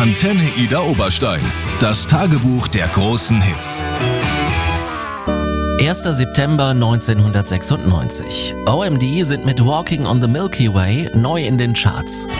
Antenne Ida Oberstein. Das Tagebuch der großen Hits. 1. September 1996. OMD sind mit Walking on the Milky Way neu in den Charts.